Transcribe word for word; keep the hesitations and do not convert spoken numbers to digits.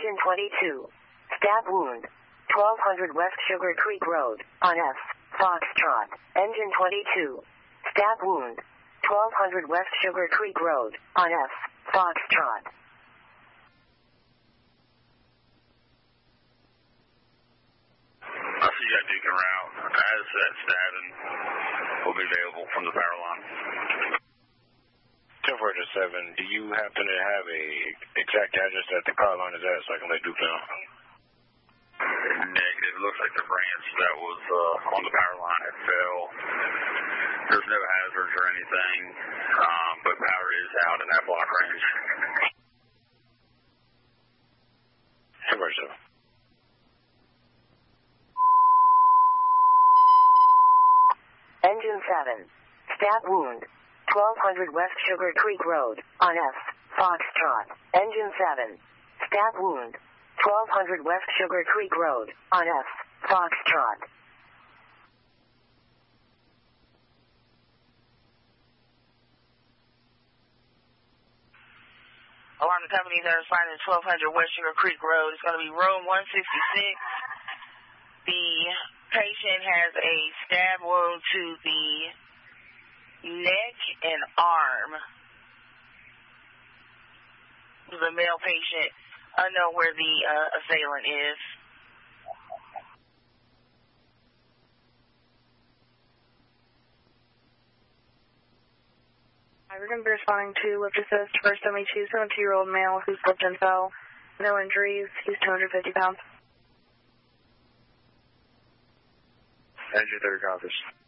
Engine twenty-two. Stab wound. twelve hundred West Sugar Creek Road, on F. Foxtrot. Engine twenty-two. Stab wound. twelve hundred West Sugar Creek Road, on F. Foxtrot. I see you got Deacon route. As that stabbing will be available from the power line. ten four seven, do you happen to have a exact address that the power line is at so I can let Duke know? Negative. It looks like the branch that was uh, on the power line had fell. There's no hazards or anything, um, but power is out in that block range. ten four seven. Engine seven. Stab wound. twelve hundred West Sugar Creek Road, on F. Foxtrot. Engine seven. Stab wound. twelve hundred West Sugar Creek Road, on F. Foxtrot. Alarm the companies that are assigned to twelve hundred West Sugar Creek Road. It's going to be room one sixty-six. The patient has a stab wound to the neck and arm. The male patient, unknown where the uh, assailant is. We're going to be responding to lift assist for a seventy-two, seventy-two-year-old male who slipped and fell. No injuries. He's two hundred fifty pounds. Engine thirty copies.